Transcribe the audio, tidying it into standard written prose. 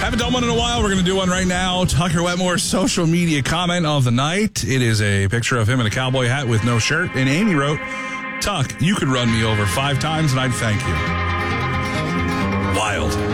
Haven't done one in a while. We're going to do one right now. Tucker Wetmore's social media comment of the night. It is a picture of him in a cowboy hat with no shirt. And Amy wrote, Tuck, you could run me over 5 times and I'd thank you. Wild.